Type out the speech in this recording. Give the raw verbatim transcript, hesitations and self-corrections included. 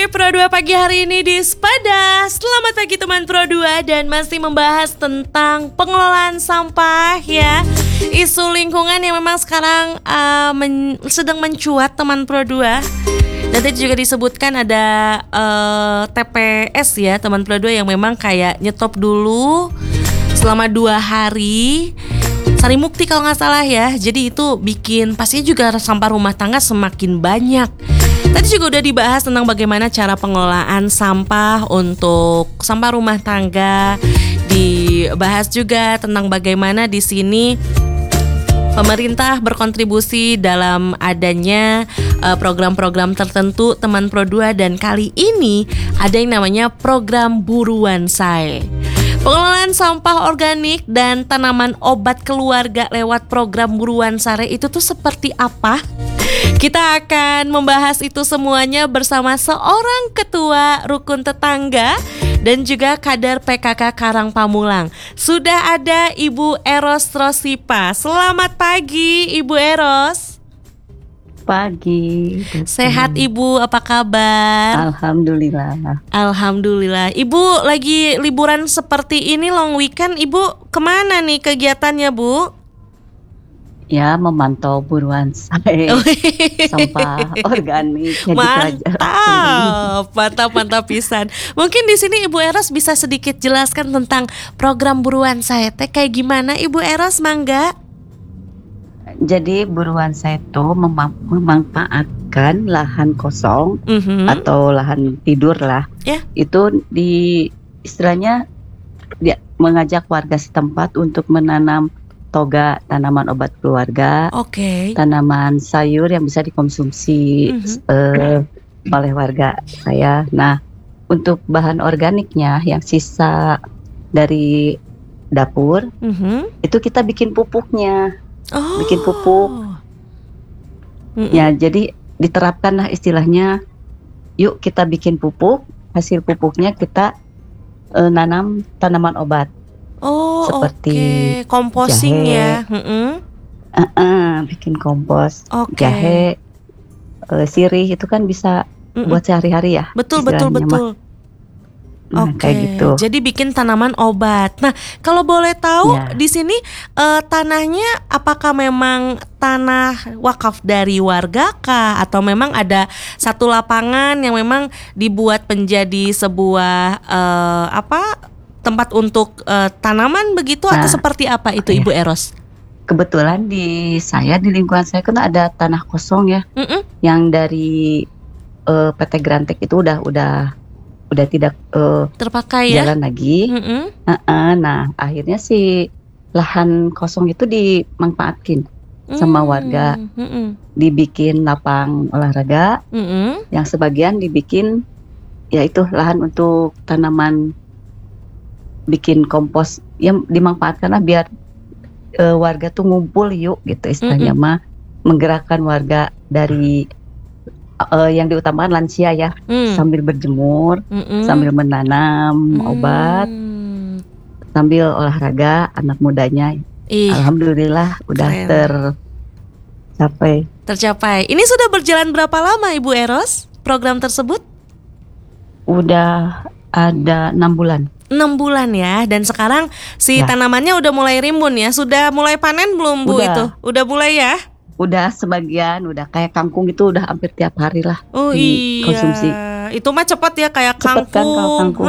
di Pro dua pagi hari ini di Sepada. Selamat pagi teman Pro dua dan masih membahas tentang pengelolaan sampah ya. Isu lingkungan yang memang sekarang uh, men- sedang mencuat teman Pro dua. Dan tadi juga disebutkan ada uh, T P S ya teman Pro dua yang memang kayak nyetop dulu selama dua hari. Sari Mukti kalau nggak salah ya. Jadi itu bikin pastinya juga sampah rumah tangga semakin banyak. Tadi juga udah dibahas tentang bagaimana cara pengelolaan sampah untuk sampah rumah tangga. Dibahas juga tentang bagaimana di sini pemerintah berkontribusi dalam adanya uh, program-program tertentu teman Pro dua, dan kali ini ada yang namanya program Buruan Sae. Pengelolaan sampah organik dan tanaman obat keluarga lewat program Buruan Sae itu tuh seperti apa? Kita akan membahas itu semuanya bersama seorang ketua rukun tetangga dan juga kader P K K Karang Pamulang. Sudah ada Ibu Eros Rosipa. Selamat pagi Ibu Eros. Pagi. Sehat Ibu, apa kabar? Alhamdulillah. Alhamdulillah. Ibu lagi liburan seperti ini long weekend, Ibu kemana nih kegiatannya Bu? Ya, memantau buruan sae sampah organik. Ya mantap, gitu aja. mantap, mantap pisan. Mungkin di sini Ibu Eros bisa sedikit jelaskan tentang program Buruan Sae teh kayak gimana Ibu Eros, mangga? Jadi buruan sae itu mem- memanfaatkan lahan kosong Mm-hmm. atau lahan tidur lah. Ya. Itu di istilahnya dia mengajak warga setempat untuk menanam toga, tanaman obat keluarga, Oke. tanaman sayur yang bisa dikonsumsi Mhm. eh, oleh warga saya. Nah, untuk bahan organiknya yang sisa dari dapur, Mhm. itu kita bikin pupuknya. Oh. Bikin pupuk. Mm-mm. Ya, jadi diterapkanlah istilahnya, yuk kita bikin pupuk, hasil pupuknya kita eh, nanam tanaman obat. Oh, seperti oke. Composting jahe. ya. Mm-mm. Uh-uh, bikin kompos, Oke. jahe, eh, sirih itu kan bisa Mm-mm. buat sehari-hari ya. Betul, betul, istilahnya mah. betul. Nah, Oke, kayak gitu. jadi bikin tanaman obat. Nah, kalau boleh tahu Ya. di sini eh, tanahnya apakah memang tanah wakaf dari warga kah, atau memang ada satu lapangan yang memang dibuat menjadi sebuah eh, apa tempat untuk eh, tanaman begitu, atau Nah, seperti apa itu iya. Ibu Eros? Kebetulan di saya di lingkungan saya kan ada tanah kosong ya, Mm-mm. yang dari eh, P T Grantek itu udah udah udah tidak eh, Terpakai ya? jalan lagi. Mm-mm. Uh-uh, nah, akhirnya si lahan kosong itu dimanfaatkan sama Mm, warga, mm-mm. dibikin lapang olahraga, Mm-mm. yang sebagian dibikin yaitu lahan untuk tanaman, bikin kompos yang dimanfaatkan lah biar eh, warga tuh ngumpul yuk gitu istilahnya mah, menggerakkan warga dari eh, yang diutamakan lansia ya, Mm. sambil berjemur, Mm-mm. sambil menanam obat, Mm. sambil olahraga anak mudanya. Ih, Alhamdulillah udah keren. tercapai. tercapai. Ini sudah berjalan berapa lama Ibu Eros program tersebut? Udah ada enam bulan. enam bulan ya. Dan sekarang si Ya. tanamannya udah mulai rimbun ya. Sudah mulai panen belum Bu Udah. itu? Udah mulai ya? Udah sebagian, udah kayak kangkung itu udah hampir tiap hari lah Oh iya. dikonsumsi. Itu mah cepat ya kayak Cepet kan kalau kangkung. kangkung.